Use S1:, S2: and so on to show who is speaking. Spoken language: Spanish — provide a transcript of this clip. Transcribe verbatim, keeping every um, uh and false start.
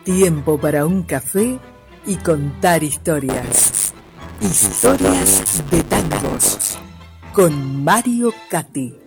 S1: Tiempo para un café y contar historias. Historias de tangos con Mario Catti.